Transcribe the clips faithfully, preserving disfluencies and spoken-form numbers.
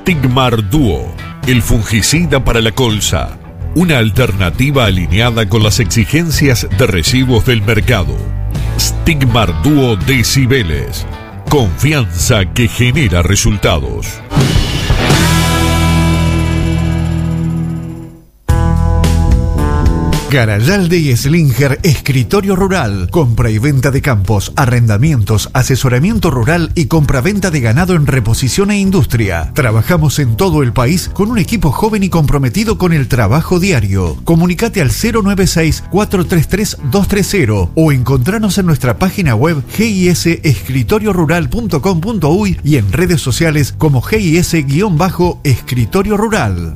Stigmar Duo, el fungicida para la colza. Una alternativa alineada con las exigencias de residuos del mercado. Stigmar Duo de Cibeles. Confianza que genera resultados. Garayalde y Slinger, escritorio rural, compra y venta de campos, arrendamientos, asesoramiento rural y compra-venta de ganado en reposición e industria. Trabajamos en todo el país con un equipo joven y comprometido con el trabajo diario. Comunicate al cero nueve seis, cuatro tres tres, dos tres cero o encontranos en nuestra página web g i s escritorio rural punto com punto u y en redes sociales como G I S-Escritorio Rural.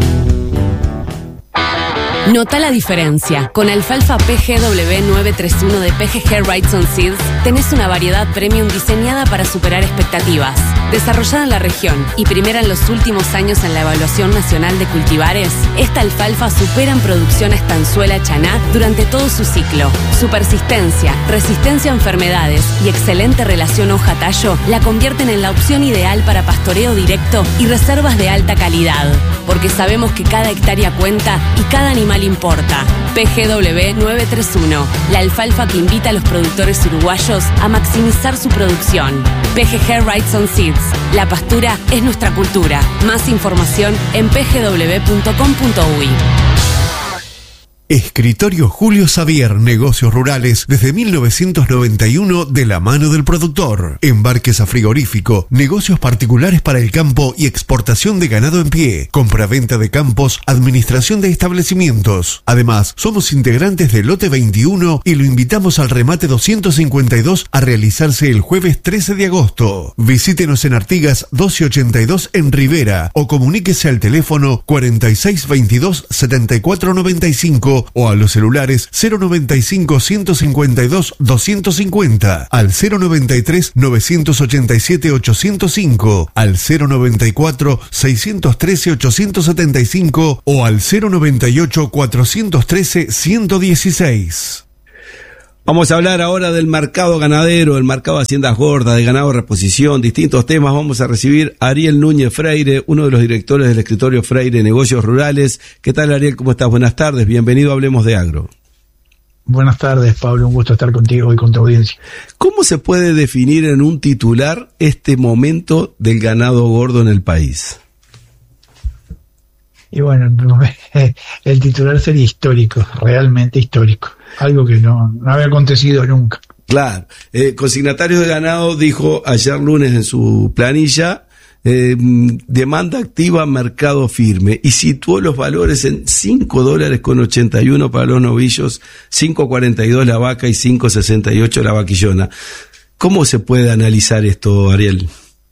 Nota la diferencia. Con alfalfa P G W nueve tres uno de P G G Wrightson Seeds tenés una variedad premium diseñada para superar expectativas. Desarrollada en la región y primera en los últimos años en la evaluación nacional de cultivares, esta alfalfa supera en producción a estanzuela chaná durante todo su ciclo. Su persistencia, resistencia a enfermedades y excelente relación hoja-tallo la convierten en la opción ideal para pastoreo directo y reservas de alta calidad. Porque sabemos que cada hectárea cuenta y cada animal importa. P G W nueve tres uno, la alfalfa que invita a los productores uruguayos a maximizar su producción. P G G Wrightson Seeds, la pastura es nuestra cultura. Más información en p g w punto com punto u y. Escritorio Julio Xavier, negocios rurales desde mil novecientos noventa y uno de la mano del productor. Embarques a frigorífico, negocios particulares para el campo y exportación de ganado en pie, compra-venta de campos, administración de establecimientos. Además, somos integrantes del lote veintiuno y lo invitamos al remate doscientos cincuenta y dos a realizarse el jueves trece de agosto. Visítenos en Artigas doce ochenta y dos en Rivera o comuníquese al teléfono cuarenta y seis veintidós setenta y cuatro noventa y cinco o a los celulares cero noventa y cinco, ciento cincuenta y dos, doscientos cincuenta, al cero noventa y tres, novecientos ochenta y siete, ochocientos cinco, al cero noventa y cuatro, seiscientos trece, ochocientos setenta y cinco o al cero noventa y ocho, cuatrocientos trece, ciento dieciséis. Vamos a hablar ahora del mercado ganadero, el mercado de haciendas gordas, de ganado de reposición, distintos temas. Vamos a recibir a Ariel Núñez Freire, uno de los directores del escritorio Freire Negocios Rurales. ¿Qué tal, Ariel? ¿Cómo estás? Buenas tardes, bienvenido a Hablemos de Agro. Buenas tardes, Pablo, un gusto estar contigo y con tu audiencia. ¿Cómo se puede definir en un titular este momento del ganado gordo en el país? Y bueno, el titular sería histórico, realmente histórico. Algo que no, no había acontecido nunca. Claro. Eh, Consignatarios de Ganado dijo ayer lunes en su planilla, eh, demanda activa, mercado firme, y situó los valores en cinco dólares con ochenta y uno para los novillos, cinco cuarenta y dos la vaca y cinco sesenta y ocho la vaquillona. ¿Cómo se puede analizar esto, Ariel?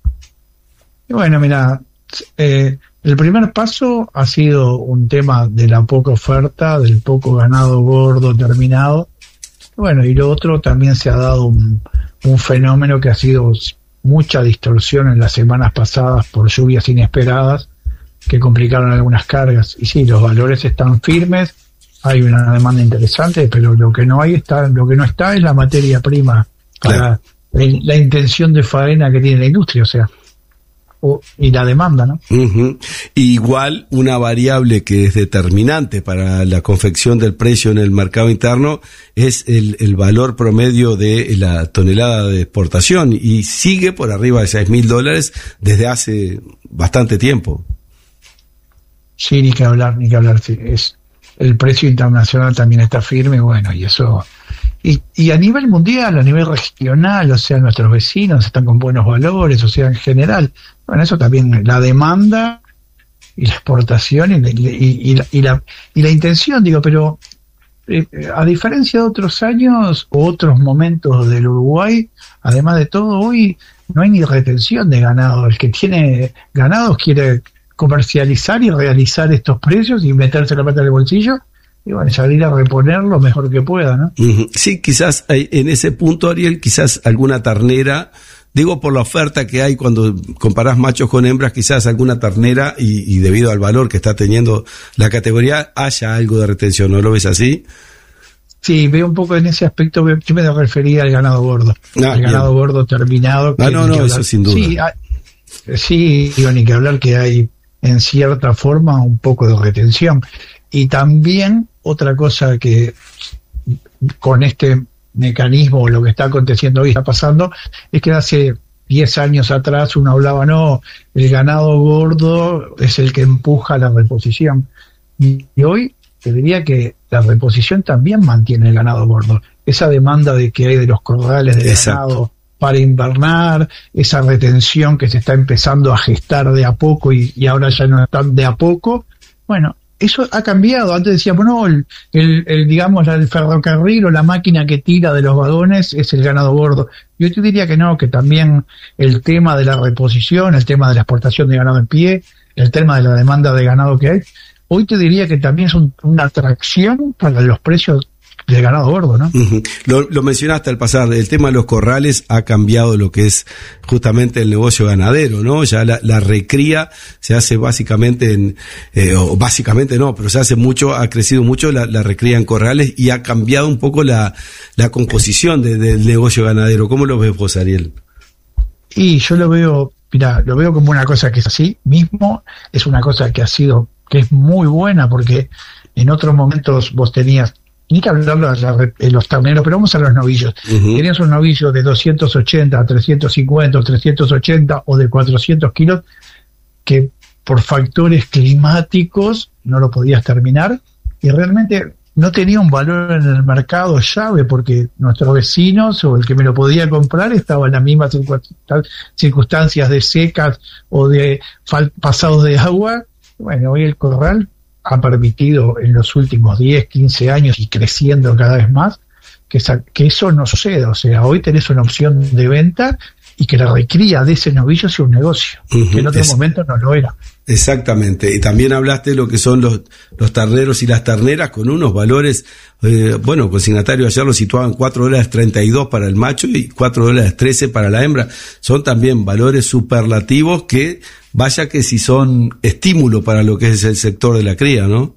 Y bueno, mira, eh, el primer paso ha sido un tema de la poca oferta, del poco ganado gordo terminado. Bueno, y lo otro también se ha dado un, un fenómeno que ha sido mucha distorsión en las semanas pasadas por lluvias inesperadas que complicaron algunas cargas. Y sí, los valores están firmes, hay una demanda interesante, pero lo que no hay está, lo que no está es la materia prima para claro. la intención de faena que tiene la industria, o sea. Y la demanda, ¿no? Uh-huh. Igual una variable que es determinante para la confección del precio en el mercado interno es el, el valor promedio de la tonelada de exportación y sigue por arriba de seis mil dólares desde hace bastante tiempo. Sí, ni que hablar, ni que hablar. Sí, es, el precio internacional también está firme, bueno, y eso... Y, y a nivel mundial, a nivel regional, o sea, nuestros vecinos están con buenos valores, o sea, en general, bueno, eso también, la demanda y la exportación y, y, y, la, y, la, y la intención, digo, pero eh, a diferencia de otros años o otros momentos del Uruguay, además de todo, hoy no hay ni retención de ganado. El que tiene ganados quiere comercializar y realizar estos precios y meterse la plata en el bolsillo. Y bueno, salir a reponer lo mejor que pueda, ¿no? Sí, quizás hay, en ese punto, Ariel, quizás alguna ternera, digo por la oferta que hay cuando comparás machos con hembras, quizás alguna ternera y, y debido al valor que está teniendo la categoría, haya algo de retención, ¿no lo ves así? Sí, veo un poco en ese aspecto, yo me refería al ganado gordo, ah, al ganado bien. gordo terminado. Ah, no, no, eso sin duda. Sí, hay, Sí, digo, ni que hablar que hay en cierta forma un poco de retención. Y también otra cosa que con este mecanismo, lo que está aconteciendo hoy, está pasando, es que hace diez años atrás uno hablaba, no, el ganado gordo es el que empuja la reposición. Y, y hoy te diría que la reposición también mantiene el ganado gordo. Esa demanda de que hay de los corrales de ganado para invernar, esa retención que se está empezando a gestar de a poco y, y ahora ya no están de a poco, bueno, eso ha cambiado. Antes decíamos, no, el, el, el, digamos, el ferrocarril o la máquina que tira de los vagones es el ganado gordo. Yo te diría que no, que también el tema de la reposición, el tema de la exportación de ganado en pie, el tema de la demanda de ganado que hay, hoy te diría que también es un, una atracción para los precios del ganado gordo, ¿no? Uh-huh. Lo, lo mencionaste al pasar, el tema de los corrales ha cambiado lo que es justamente el negocio ganadero, ¿no? Ya la, la recría se hace básicamente en, eh, o básicamente no, pero se hace mucho, ha crecido mucho la, la recría en corrales y ha cambiado un poco la, la composición de, del negocio ganadero. ¿Cómo lo ves vos, Ariel? Y yo lo veo, mira, lo veo como una cosa que es así mismo, es una cosa que ha sido, que es muy buena, porque en otros momentos vos tenías, ni que hablar de los terneros, pero vamos a los novillos. Uh-huh. Tenías un novillo de doscientos ochenta a trescientos cincuenta o trescientos ochenta o de cuatrocientos kilos que por factores climáticos no lo podías terminar y realmente no tenía un valor en el mercado llave porque nuestros vecinos o el que me lo podía comprar estaba en las mismas circunstancias de secas o de fal- pasados de agua. Bueno, hoy el corral ha permitido en los últimos diez, quince años y creciendo cada vez más que, esa, que eso no suceda. O sea, hoy tenés una opción de venta y que la recría de ese novillo sea un negocio, uh-huh. que en otro es, momento no lo era. Exactamente, y también hablaste de lo que son los, los terneros y las terneras con unos valores, eh, bueno, consignatario ayer lo situaban cuatro dólares treinta y dos para el macho y cuatro dólares trece para la hembra. Son también valores superlativos que, vaya que si son estímulo para lo que es el sector de la cría, ¿no?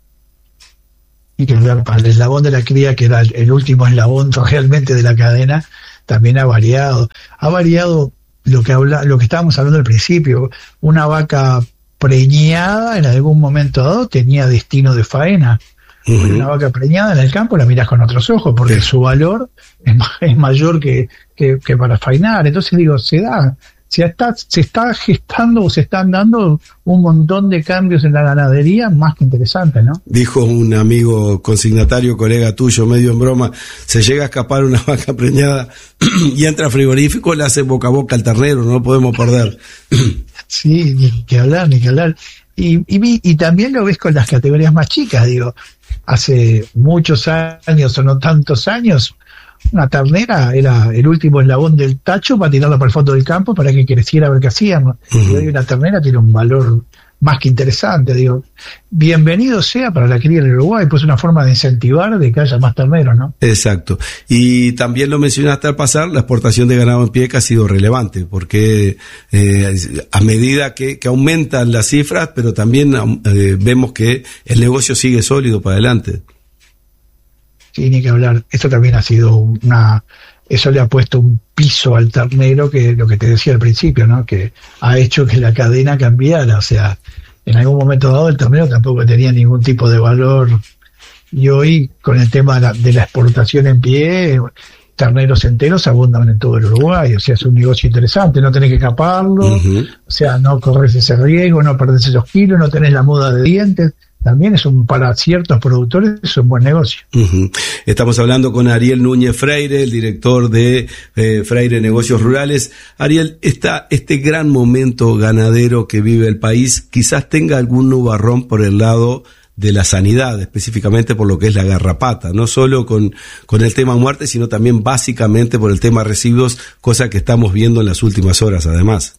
Y que el eslabón de la cría, que era el último eslabón realmente de la cadena, también ha variado. Ha variado lo que habla, lo que estábamos hablando al principio. Una vaca preñada en algún momento dado tenía destino de faena. Uh-huh. Una vaca preñada en el campo la miras con otros ojos porque sí. Su valor es, es mayor que, que, que para faenar. Entonces digo, se da, se está, se está gestando o se están dando un montón de cambios en la ganadería más que interesantes, ¿no? Dijo un amigo consignatario, colega tuyo, medio en broma, se llega a escapar una vaca preñada y entra a frigorífico, le hace boca a boca al ternero, no lo podemos perder. Sí, ni que hablar, ni que hablar. Y, y, y también lo ves con las categorías más chicas, digo, hace muchos años o no tantos años, una ternera era el último eslabón del tacho para tirarla para el fondo del campo para que creciera a ver qué hacíamos. Uh-huh. Y hoy una ternera tiene un valor más que interesante, digo, bienvenido sea para la cría en Uruguay, pues una forma de incentivar de que haya más terneros, ¿no? Exacto. Y también lo mencionaste al pasar, la exportación de ganado en pie que ha sido relevante, porque eh, a medida que, que aumentan las cifras, pero también eh, vemos que el negocio sigue sólido para adelante. Sí, ni que hablar. Esto también ha sido una... Eso le ha puesto un piso al ternero, que lo que te decía al principio, ¿no? Que ha hecho que la cadena cambiara. O sea, en algún momento dado el ternero tampoco tenía ningún tipo de valor. Y hoy, con el tema de la, de la exportación en pie, terneros enteros abundan en todo el Uruguay. O sea, es un negocio interesante. No tenés que escaparlo. Uh-huh. O sea, no corres ese riesgo, no perdés esos kilos, no tenés la muda de dientes. También es un, para ciertos productores es un buen negocio. Uh-huh. Estamos hablando con Ariel Núñez Freire, el director de eh, Freire Negocios Rurales. Ariel, esta, este gran momento ganadero que vive el país quizás tenga algún nubarrón por el lado de la sanidad, específicamente por lo que es la garrapata, no solo con, con el tema muerte, sino también básicamente por el tema residuos, cosa que estamos viendo en las últimas horas además.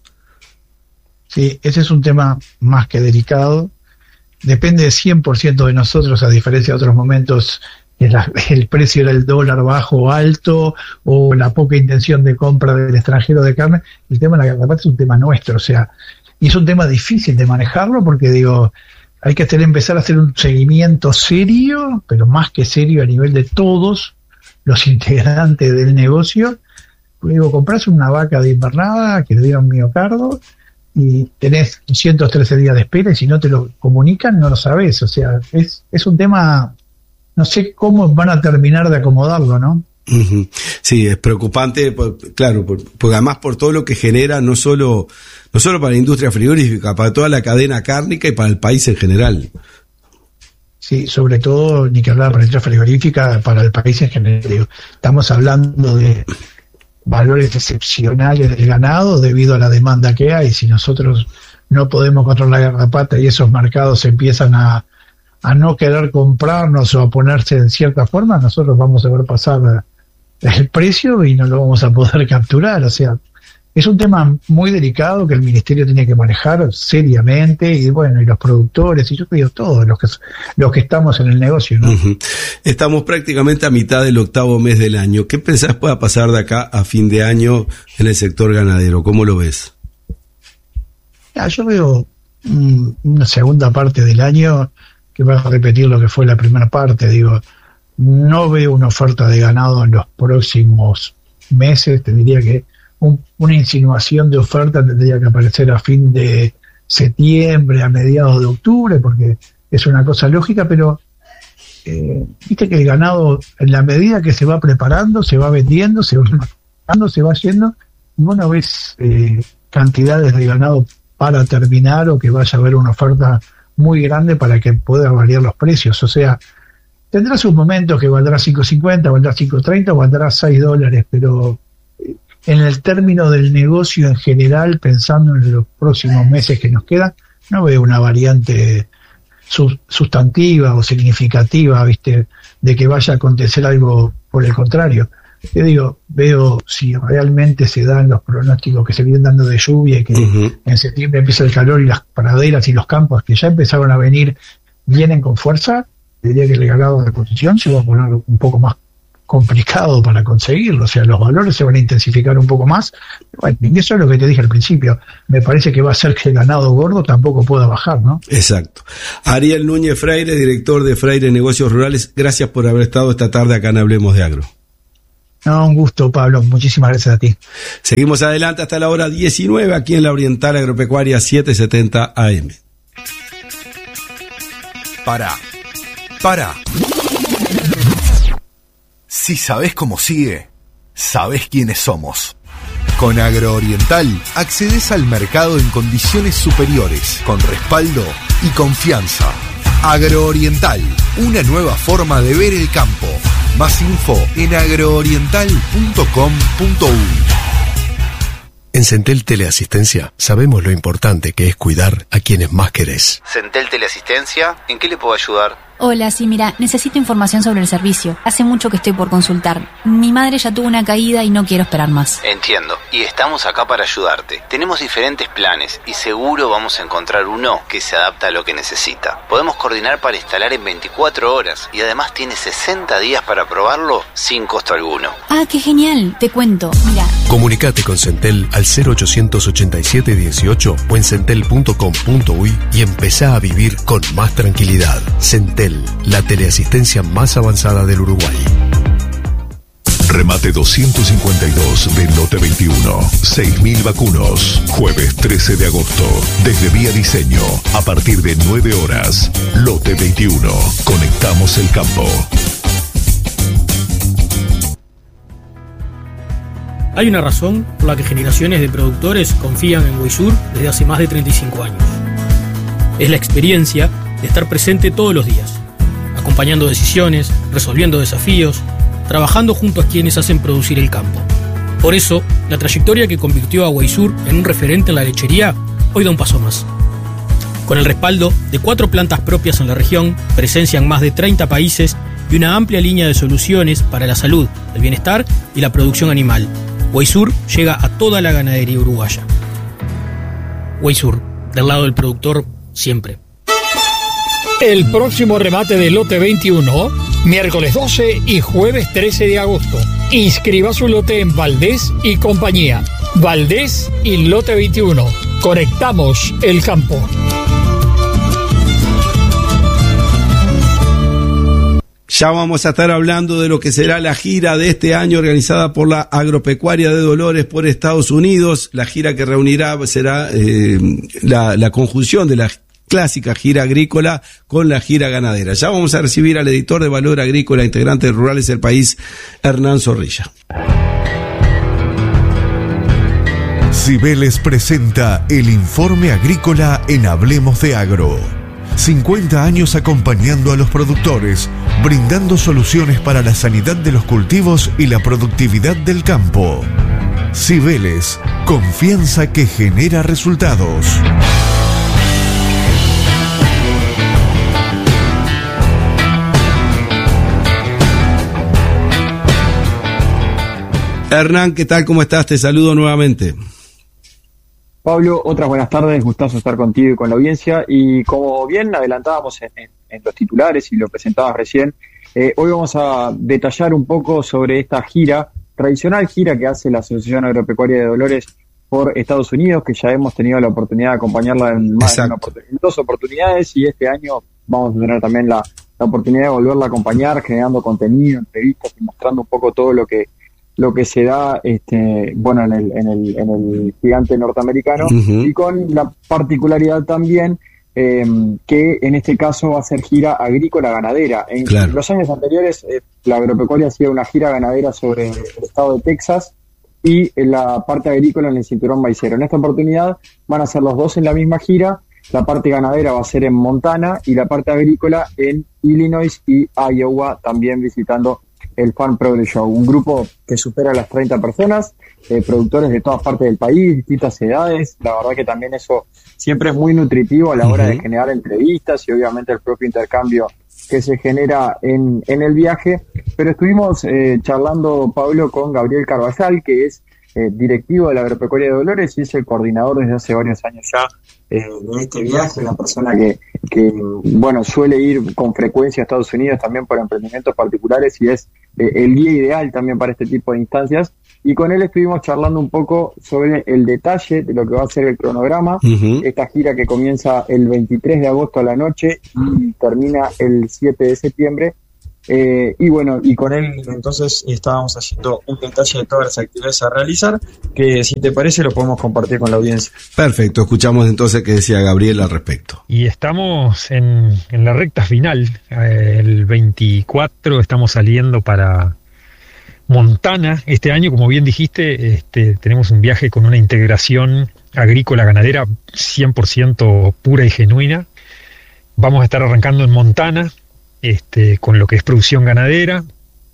Sí, ese es un tema más que delicado. Depende de cien por ciento de nosotros, a diferencia de otros momentos, el, el precio del dólar bajo o alto, o la poca intención de compra del extranjero de carne. El tema de la garrapata es un tema nuestro, o sea, y es un tema difícil de manejarlo porque, digo, hay que tener, empezar a hacer un seguimiento serio, pero más que serio a nivel de todos los integrantes del negocio. Digo, comprarse una vaca de invernada que le dieron miocardo, y tenés doscientos trece días de espera y si no te lo comunican no lo sabés. O sea, es, es un tema, no sé cómo van a terminar de acomodarlo, ¿no? Uh-huh. Sí, es preocupante, por, claro, por, porque además por todo lo que genera, no solo, no solo para la industria frigorífica, para toda la cadena cárnica y para el país en general. Sí, sobre todo, ni que hablar para la industria frigorífica, para el país en general. Estamos hablando de valores excepcionales del ganado debido a la demanda que hay. Si nosotros no podemos controlar la garrapata y esos mercados empiezan a, a no querer comprarnos o a ponerse en cierta forma, nosotros vamos a ver pasar el precio y no lo vamos a poder capturar. O sea, es un tema muy delicado que el ministerio tiene que manejar seriamente, y bueno, y los productores, y yo creo todos los que los que estamos en el negocio, ¿no? Uh-huh. Estamos prácticamente a mitad del octavo mes del año. ¿Qué pensás pueda pasar de acá a fin de año en el sector ganadero? ¿Cómo lo ves? Ya, yo veo mm, una segunda parte del año que va a repetir lo que fue la primera parte. Digo, no veo una oferta de ganado en los próximos meses. Te diría que Un, una insinuación de oferta tendría que aparecer a fin de septiembre, a mediados de octubre, porque es una cosa lógica, pero eh, viste que el ganado, en la medida que se va preparando, se va vendiendo, se va preparando, se va yendo, y vos no ves eh, cantidades de ganado para terminar o que vaya a haber una oferta muy grande para que pueda variar los precios. O sea, tendrá sus momentos que valdrá cinco cincuenta, valdrá cinco treinta o valdrá seis dólares, pero en el término del negocio en general, pensando en los próximos meses que nos quedan, no veo una variante sub, sustantiva o significativa, viste, de que vaya a acontecer algo por el contrario. Yo digo, veo si realmente se dan los pronósticos que se vienen dando de lluvia y que uh-huh. en septiembre empieza el calor y las praderas y los campos que ya empezaron a venir vienen con fuerza, diría que el ganado de posición se va a poner un poco más complicado para conseguirlo. O sea, los valores se van a intensificar un poco más. Bueno, y eso es lo que te dije al principio. Me parece que va a ser que el ganado gordo tampoco pueda bajar, ¿no? Exacto. Ariel Núñez Freire, director de Freire Negocios Rurales, gracias por haber estado esta tarde acá en Hablemos de Agro. No, un gusto, Pablo. Muchísimas gracias a ti. Seguimos adelante hasta la hora diecinueve aquí en la Oriental Agropecuaria setecientos setenta A M. Para. Para. Si sabés cómo sigue, sabés quiénes somos. Con Agrooriental accedes al mercado en condiciones superiores, con respaldo y confianza. Agrooriental, una nueva forma de ver el campo. Más info en agrooriental punto com punto uy. En Centel Teleasistencia sabemos lo importante que es cuidar a quienes más querés. Centel Teleasistencia, ¿en qué le puedo ayudar? Hola, sí, mira, necesito información sobre el servicio. Hace mucho que estoy por consultar. Mi madre ya tuvo una caída y no quiero esperar más. Entiendo, y estamos acá para ayudarte. Tenemos diferentes planes y seguro vamos a encontrar uno que se adapta a lo que necesita. Podemos coordinar para instalar en veinticuatro horas y además tiene sesenta días para probarlo sin costo alguno. Ah, qué genial, te cuento, mira. Comunicate con Centel al cero ochocientos ochenta y siete dieciocho o en centel punto com punto uy y empezá a vivir con más tranquilidad. Centel, la teleasistencia más avanzada del Uruguay. Remate doscientos cincuenta y dos de Lote veintiuno. seis mil vacunos. Jueves trece de agosto. Desde Vía Diseño. A partir de nueve horas. Lote veintiuno. Conectamos el campo. Hay una razón por la que generaciones de productores confían en Weisur desde hace más de treinta y cinco años. Es la experiencia de estar presente todos los días, acompañando decisiones, resolviendo desafíos, trabajando junto a quienes hacen producir el campo. Por eso, la trayectoria que convirtió a Weisur en un referente en la lechería hoy da un paso más. Con el respaldo de cuatro plantas propias en la región, presencia en más de treinta países y una amplia línea de soluciones para la salud, el bienestar y la producción animal, Weisur llega a toda la ganadería uruguaya. Weisur, del lado del productor, siempre. El próximo remate de Lote veintiuno, miércoles doce y jueves trece de agosto. Inscriba su lote en Valdés y compañía. Valdés y Lote veintiuno. Conectamos el campo. Ya vamos a estar hablando de lo que será la gira de este año organizada por la Agropecuaria de Dolores por Estados Unidos. La gira que reunirá será eh, la, la conjunción de la clásica gira agrícola con la gira ganadera. Ya vamos a recibir al editor de Valor Agrícola, integrante de Rurales del País, Hernán Zorrilla. Cibeles presenta el informe agrícola en Hablemos de Agro. cincuenta años acompañando a los productores, brindando soluciones para la sanidad de los cultivos y la productividad del campo. Cibeles, confianza que genera resultados. Hernán, ¿qué tal? ¿Cómo estás? Te saludo nuevamente. Pablo, otras buenas tardes, gustazo estar contigo y con la audiencia. Y como bien adelantábamos en, en, en los titulares y lo presentabas recién, eh, hoy vamos a detallar un poco sobre esta gira, tradicional gira que hace la Asociación Agropecuaria de Dolores por Estados Unidos, que ya hemos tenido la oportunidad de acompañarla en más de una, en dos oportunidades, y este año vamos a tener también la, la oportunidad de volverla a acompañar, generando contenido, entrevistas y mostrando un poco todo lo que lo que se da este bueno en el en el en el gigante norteamericano, uh-huh. Y con la particularidad también eh, que en este caso va a ser gira agrícola ganadera. En claro. los años anteriores eh, la agropecuaria hacía una gira ganadera sobre el estado de Texas y en la parte agrícola en el cinturón maicero. En esta oportunidad van a ser los dos en la misma gira. La parte ganadera va a ser en Montana y la parte agrícola en Illinois y Iowa, también visitando el Farm Progress Show, un grupo que supera las treinta personas, eh, productores de todas partes del país, distintas edades. La verdad que también eso siempre es muy nutritivo a la hora uh-huh. de generar entrevistas y obviamente el propio intercambio que se genera en, en el viaje. Pero estuvimos eh, charlando, Pablo, con Gabriel Carvajal, que es eh, directivo de la Agropecuaria de Dolores y es el coordinador desde hace varios años ya eh, de este viaje, una persona que, que bueno, suele ir con frecuencia a Estados Unidos también por emprendimientos particulares y es eh, el guía ideal también para este tipo de instancias. Y con él estuvimos charlando un poco sobre el detalle de lo que va a ser el cronograma, uh-huh. esta gira que comienza el veintitrés de agosto a la noche y termina el siete de septiembre. Eh, y bueno, y con él entonces estábamos haciendo un detalle de todas las actividades a realizar, que si te parece lo podemos compartir con la audiencia. Perfecto, escuchamos entonces qué decía Gabriel al respecto. Y estamos en, en la recta final, eh, el veinticuatro estamos saliendo para Montana este año, como bien dijiste, este, tenemos un viaje con una integración agrícola ganadera cien por ciento pura y genuina. Vamos a estar arrancando en Montana, Este, con lo que es producción ganadera,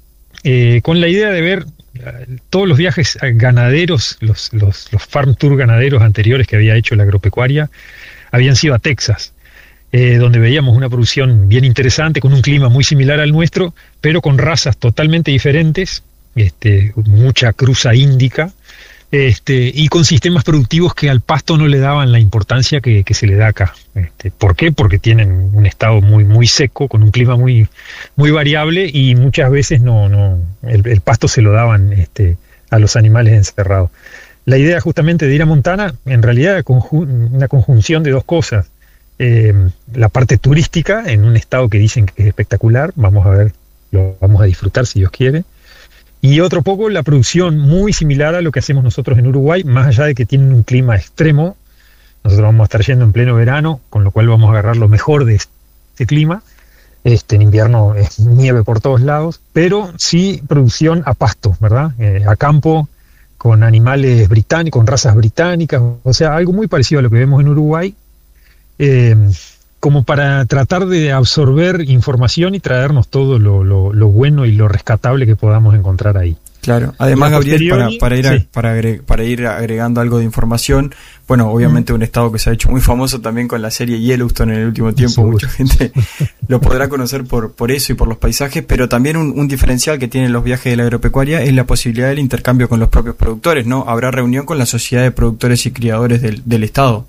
eh, con la idea de ver uh, todos los viajes ganaderos, los, los, los farm tour ganaderos anteriores que había hecho la agropecuaria, habían sido a Texas, eh, donde veíamos una producción bien interesante, con un clima muy similar al nuestro, pero con razas totalmente diferentes, este, mucha cruza índica, Este, y con sistemas productivos que al pasto no le daban la importancia que, que se le da acá. Este, ¿por qué? Porque tienen un estado muy muy seco, con un clima muy muy variable y muchas veces no no el, el pasto se lo daban este, a los animales encerrados. La idea justamente de ir a Montana, en realidad conjun- una conjunción de dos cosas. Eh, la parte turística, en un estado que dicen que es espectacular, vamos a ver, lo vamos a disfrutar si Dios quiere. Y otro poco la producción muy similar a lo que hacemos nosotros en Uruguay, más allá de que tienen un clima extremo. Nosotros vamos a estar yendo en pleno verano, con lo cual vamos a agarrar lo mejor de este clima. Este, en invierno es nieve por todos lados, pero sí producción a pasto, ¿verdad? Eh, a campo, con animales británicos, con razas británicas, o sea, algo muy parecido a lo que vemos en Uruguay, eh, como para tratar de absorber información y traernos todo lo, lo, lo bueno y lo rescatable que podamos encontrar ahí. Claro, además Gabriel, para, para, ir a, sí. para, agre, para ir agregando algo de información, bueno, obviamente mm. un estado que se ha hecho muy famoso también con la serie Yellowstone en el último tiempo, Seguro. Mucha gente lo podrá conocer por, por eso y por los paisajes, pero también un, un diferencial que tienen los viajes de la agropecuaria es la posibilidad del intercambio con los propios productores, ¿no? Habrá reunión con la Sociedad de Productores y Criadores del, del Estado.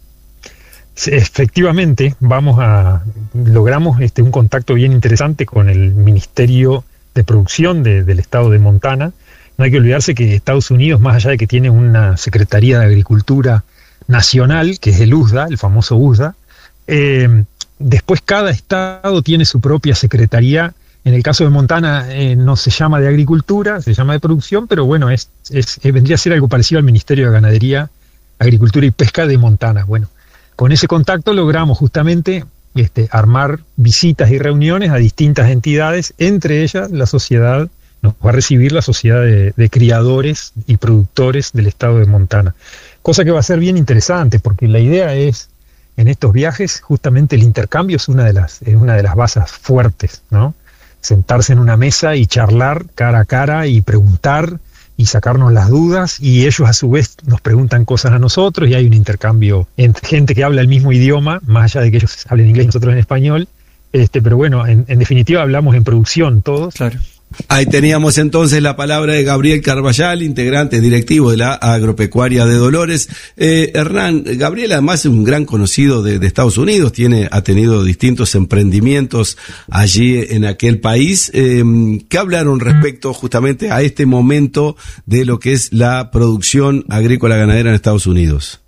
Efectivamente, vamos a logramos este un contacto bien interesante con el Ministerio de Producción de, del estado de Montana. No hay que olvidarse que Estados Unidos, más allá de que tiene una Secretaría de Agricultura Nacional, que es el U S D A, el famoso U S D A, eh, después cada estado tiene su propia secretaría En el caso de Montana eh, no se llama de agricultura, se llama de producción, pero bueno, es, es, es vendría a ser algo parecido al Ministerio de Ganadería, Agricultura y Pesca de Montana. Bueno, con ese contacto logramos justamente este, armar visitas y reuniones a distintas entidades, entre ellas la sociedad, nos va a recibir la sociedad de, de criadores y productores del estado de Montana. Cosa que va a ser bien interesante, porque la idea es, en estos viajes, justamente el intercambio es una de las, es una de las bases fuertes, ¿no? Sentarse en una mesa y charlar cara a cara y preguntar y sacarnos las dudas, y ellos a su vez nos preguntan cosas a nosotros, y hay un intercambio entre gente que habla el mismo idioma, más allá de que ellos hablen inglés y nosotros en español, este, pero bueno, en, en definitiva hablamos en producción todos. Claro. Ahí teníamos entonces la palabra de Gabriel Carballal, integrante directivo de la Agropecuaria de Dolores. Eh, Hernán, Gabriel además es un gran conocido de, de Estados Unidos, tiene, ha tenido distintos emprendimientos allí en aquel país. Eh, ¿Qué hablaron respecto justamente a este momento de lo que es la producción agrícola ganadera en Estados Unidos?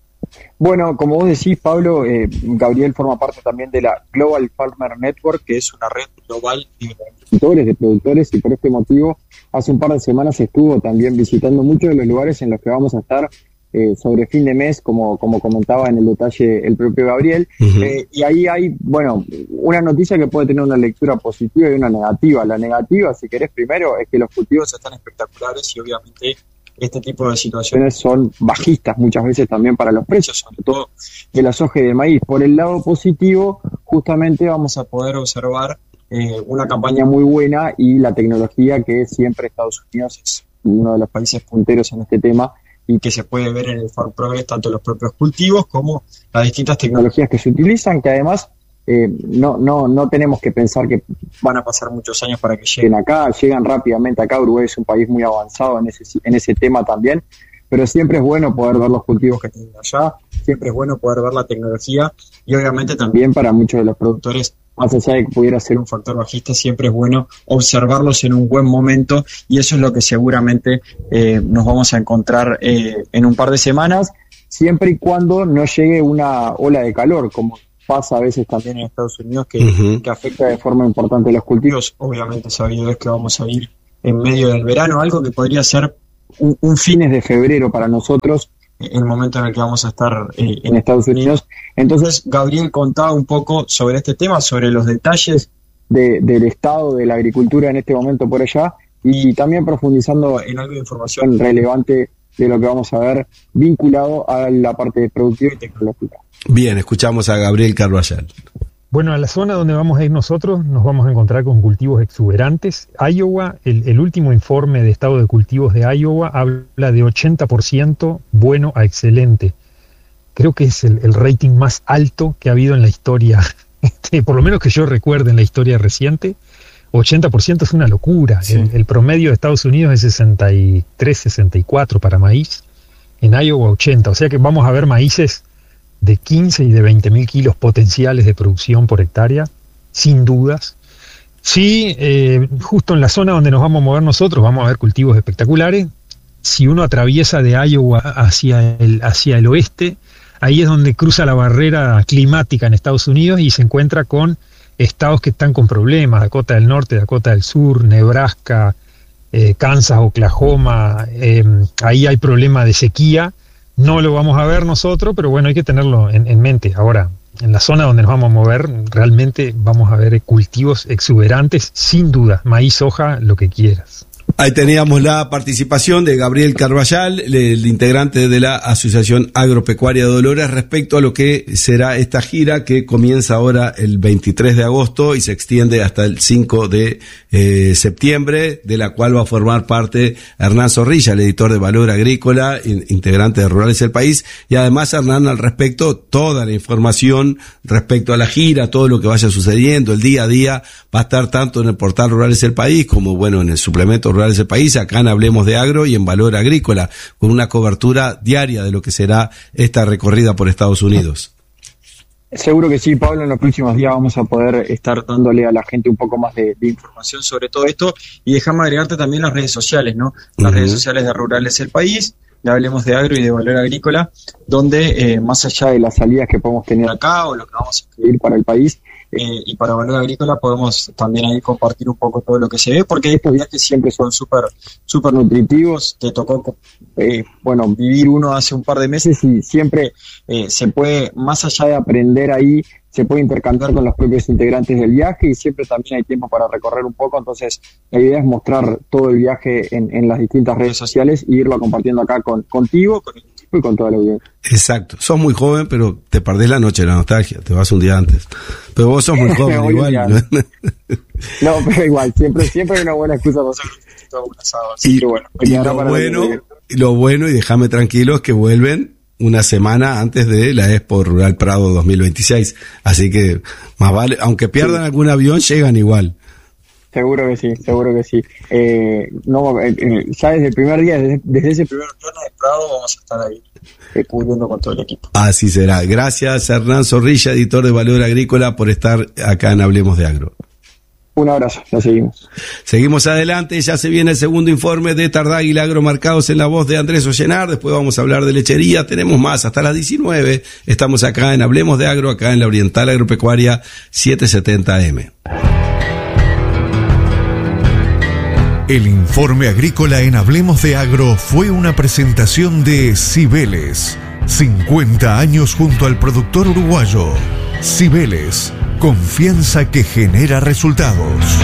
Bueno, como vos decís, Pablo, eh, Gabriel forma parte también de la Global Farmer Network, que es una red global de agricultores, de productores, y por este motivo hace un par de semanas estuvo también visitando muchos de los lugares en los que vamos a estar eh, sobre fin de mes, como, como comentaba en el detalle el propio Gabriel. Uh-huh. eh, y ahí hay, bueno, una noticia que puede tener una lectura positiva y una negativa. La negativa, si querés primero, es que los cultivos están espectaculares y obviamente este tipo de situaciones son bajistas muchas veces también para los precios, sobre todo de la soja y del maíz. Por el lado positivo, justamente vamos a poder observar eh, una campaña muy buena y la tecnología que siempre Estados Unidos es uno de los países punteros en este tema y que se puede ver en el Farm Progress, tanto los propios cultivos como las distintas tecnologías que se utilizan, que además Eh, no, no, no tenemos que pensar que van a pasar muchos años para que lleguen acá, llegan rápidamente acá. Uruguay es un país muy avanzado en ese, en ese tema también, pero siempre es bueno poder ver los cultivos que tienen allá, siempre es bueno poder ver la tecnología y obviamente también para muchos de los productores, más allá de que pudiera ser un factor bajista, siempre es bueno observarlos en un buen momento y eso es lo que seguramente eh, nos vamos a encontrar eh, en un par de semanas, siempre y cuando no llegue una ola de calor, como pasa a veces también en Estados Unidos, que, uh-huh. que afecta de forma importante los cultivos. Obviamente sabido es que vamos a ir en medio del verano, algo que podría ser un, un fines de febrero para nosotros, el momento en el que vamos a estar eh, en Estados Unidos. Entonces, Gabriel contaba un poco sobre este tema, sobre los detalles de, del estado de la agricultura en este momento por allá, y también profundizando en algo de información relevante de lo que vamos a ver vinculado a la parte productiva y tecnológica. Bien, escuchamos a Gabriel Carballal. Bueno, a la zona donde vamos a ir nosotros nos vamos a encontrar con cultivos exuberantes. Iowa, el, el último informe de estado de cultivos de Iowa habla de ochenta por ciento bueno a excelente. Creo que es el, el rating más alto que ha habido en la historia, este, por lo menos que yo recuerde en la historia reciente. ochenta por ciento es una locura. Sí. El, el promedio de Estados Unidos es sesenta y tres, sesenta y cuatro para maíz. En Iowa ochenta, o sea que vamos a ver maíces de quince y de veinte mil kilos potenciales de producción por hectárea, sin dudas. Sí, eh, justo en la zona donde nos vamos a mover nosotros vamos a ver cultivos espectaculares. Si uno atraviesa de Iowa hacia el, hacia el oeste, ahí es donde cruza la barrera climática en Estados Unidos y se encuentra con estados que están con problemas: Dakota del Norte, Dakota del Sur, Nebraska, eh, Kansas, Oklahoma. Eh, ahí hay problema de sequía. No lo vamos a ver nosotros, pero bueno, hay que tenerlo en, en mente. Ahora, en la zona donde nos vamos a mover, realmente vamos a ver cultivos exuberantes, sin duda. Maíz, soja, lo que quieras. Ahí teníamos la participación de Gabriel Carballal, el integrante de la Asociación Agropecuaria de Dolores, respecto a lo que será esta gira que comienza ahora el veintitrés de agosto y se extiende hasta el cinco de eh, septiembre, de la cual va a formar parte Hernán Zorrilla, el editor de Valor Agrícola, integrante de Rurales del País, y además Hernán al respecto, toda la información respecto a la gira, todo lo que vaya sucediendo, el día a día, va a estar tanto en el portal Rurales del País como bueno en el suplemento Rurales del País, acá en Hablemos de Agro y en Valor Agrícola, con una cobertura diaria de lo que será esta recorrida por Estados Unidos. Seguro que sí, Pablo, en los próximos días vamos a poder estar dándole a la gente un poco más de, de información sobre todo esto, y déjame agregarte también las redes sociales, ¿no? Las uh-huh. redes sociales de Rurales del País, de Hablemos de Agro y de Valor Agrícola, donde eh, más allá de las salidas que podemos tener acá o lo que vamos a escribir para el país, eh, y para Valor Agrícola podemos también ahí compartir un poco todo lo que se ve, porque estos viajes siempre son súper súper nutritivos. Te tocó, eh, bueno, vivir uno hace un par de meses y siempre eh, se puede, más allá de aprender ahí, se puede intercambiar con los propios integrantes del viaje y siempre también hay tiempo para recorrer un poco. Entonces la idea es mostrar todo el viaje en, en las distintas redes sociales y irlo compartiendo acá con, contigo, con el equipo y con toda la audiencia. Exacto, sos muy joven, pero te perdés la noche de la nostalgia, te vas un día antes. Pero vos sos muy joven igual. No, pero igual, siempre siempre hay una buena excusa para hacer todo un asado. Así y, que bueno, y lo bueno, lo bueno, y déjame tranquilo, es que vuelven una semana antes de la Expo Rural Prado dos mil veintiséis. Así que más vale, aunque pierdan sí. algún avión, llegan igual. Seguro que sí, seguro que sí. Eh, no, eh, ya desde el primer día, desde, desde ese primer plano de Prado, vamos a estar ahí eh, cubriendo con todo el equipo. Así será. Gracias, Hernán Zorrilla, editor de Valor Agrícola, por estar acá en Hablemos de Agro. Un abrazo, ya seguimos. Seguimos adelante, ya se viene el segundo informe de Tardáguila Agromarcados en la voz de Andrés Ollenar, después vamos a hablar de lechería, tenemos más, hasta las diecinueve, estamos acá en Hablemos de Agro, acá en la Oriental Agropecuaria setecientos setenta eme. El informe agrícola en Hablemos de Agro fue una presentación de Cibeles, cincuenta años junto al productor uruguayo. Cibeles, confianza que genera resultados.